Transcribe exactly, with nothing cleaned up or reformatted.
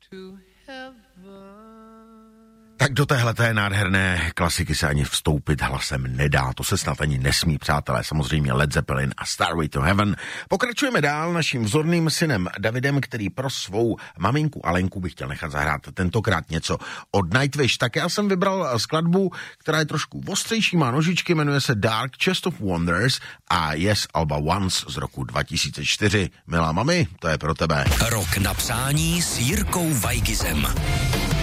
Tak do téhleté nádherné klasiky se ani vstoupit hlasem nedá. To se snad ani nesmí, přátelé. Samozřejmě Led Zeppelin a Starway to Heaven. Pokračujeme dál naším vzorným synem Davidem, který pro svou maminku Alenku by chtěl nechat zahrát tentokrát něco od Nightwish. Tak já jsem vybral skladbu, která je trošku ostřejší, má nožičky, jmenuje se Dark Chest of Wonders a je z alba Once z roku dva tisíce čtyři. Milá mami, to je pro tebe. Rok na přání s Jirkou Weigizem.